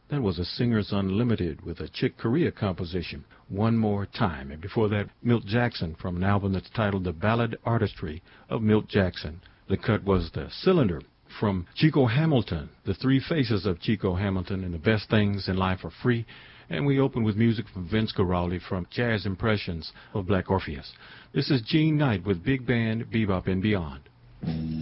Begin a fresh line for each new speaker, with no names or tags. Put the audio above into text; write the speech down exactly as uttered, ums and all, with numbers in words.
That was a Singers Unlimited with a Chick Corea composition, One More Time. And before that, Milt Jackson from an album that's titled The Ballad Artistry of Milt Jackson. The cut was The Cylinder from Chico Hamilton, The Three Faces of Chico Hamilton, and The Best Things in Life Are Free. And we opened with music from Vince Guaraldi from Jazz Impressions of Black Orpheus. This is Gene Knight with Big Band Bebop and Beyond.